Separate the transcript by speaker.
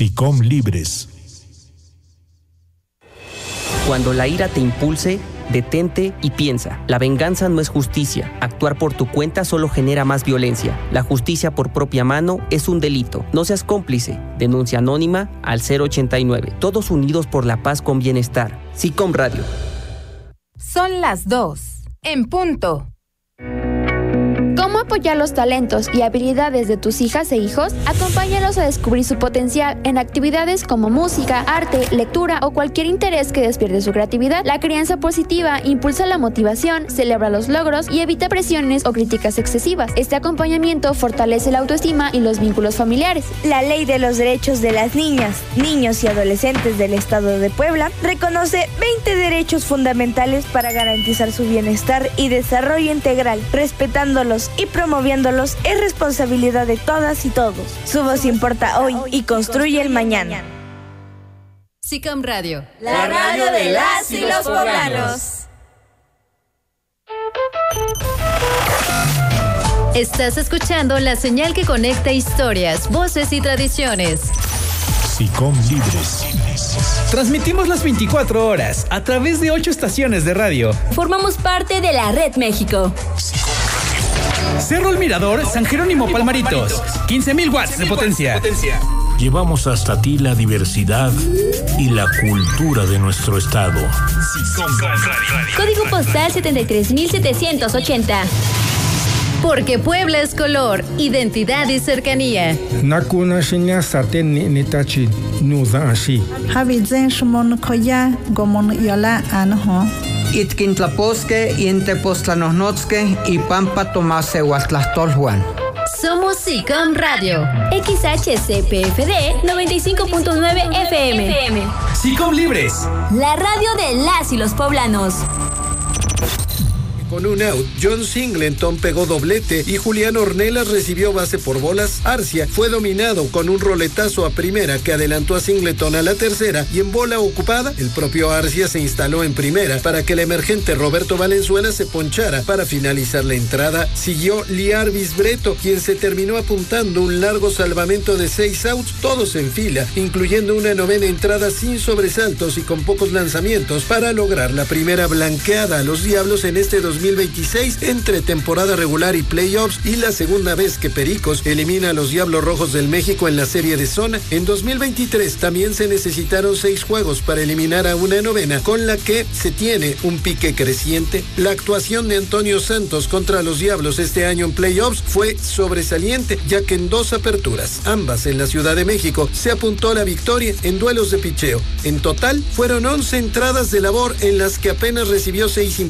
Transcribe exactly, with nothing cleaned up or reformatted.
Speaker 1: SICOM Libres.
Speaker 2: Cuando la ira te impulse, detente y piensa. La venganza no es justicia. Actuar por tu cuenta solo genera más violencia. La justicia por propia mano es un delito. No seas cómplice. Denuncia anónima al cero ochenta y nueve. Todos unidos por la paz con bienestar. SICOM Radio.
Speaker 3: Son las dos. En punto.
Speaker 4: ¿Cómo apoyar los talentos y habilidades de tus hijas e hijos? Acompáñalos a descubrir su potencial en actividades como música, arte, lectura o cualquier interés que despierte su creatividad. La crianza positiva impulsa la motivación, celebra los logros y evita presiones o críticas excesivas. Este acompañamiento fortalece la autoestima y los vínculos familiares.
Speaker 5: La Ley de los Derechos de las Niñas, Niños y Adolescentes del Estado de Puebla reconoce veinte derechos fundamentales para garantizar su bienestar y desarrollo integral, respetándolos y promoviéndolos es responsabilidad de todas y todos. Su voz importa hoy y construye el mañana.
Speaker 3: SICOM Radio,
Speaker 6: la radio de las y los poblanos.
Speaker 3: Estás escuchando la señal que conecta historias, voces y tradiciones.
Speaker 1: SICOM Libres.
Speaker 7: Transmitimos las veinticuatro horas a través de ocho estaciones de radio.
Speaker 6: Formamos parte de la Red México.
Speaker 7: Cerro El Mirador, San Jerónimo Palmaritos, quince mil watts de potencia.
Speaker 1: Llevamos hasta ti la diversidad y la cultura de nuestro estado.
Speaker 6: Código postal setenta y tres mil setecientos ochenta.
Speaker 3: Porque Puebla es color, identidad y cercanía.
Speaker 8: Nakuna shinya sarten ni nitachi nuza ashi.
Speaker 9: Habizen shmon koya gomon yola anho.
Speaker 10: Itkintlaposque, Intepostlanosnotzque y Pampa Tomase Huatlastolhuan.
Speaker 3: Somos SICOM Radio.
Speaker 6: X H C P F D noventa y cinco punto nueve F M.
Speaker 7: SICOM Libres.
Speaker 6: La radio de las y los poblanos.
Speaker 11: Con un out, John Singleton pegó doblete y Julián Ornelas recibió base por bolas. Arcia fue dominado con un roletazo a primera que adelantó a Singleton a la tercera y en bola ocupada, el propio Arcia se instaló en primera para que el emergente Roberto Valenzuela se ponchara. Para finalizar la entrada, siguió Liar Bisbreto, quien se terminó apuntando un largo salvamento de seis outs, todos en fila, incluyendo una novena entrada sin sobresaltos y con pocos lanzamientos para lograr la primera blanqueada a los Diablos en este dos mil veintiséis entre temporada regular y playoffs y la segunda vez que Pericos elimina a los Diablos Rojos del México en la serie de zona. En dos mil veintitrés también se necesitaron seis juegos para eliminar a una novena, con la que se tiene un pique creciente. La actuación de Antonio Santos contra los Diablos este año en playoffs fue sobresaliente, ya que en dos aperturas, ambas en la Ciudad de México, se apuntó la victoria en duelos de picheo. En total fueron once entradas de labor en las que apenas recibió seis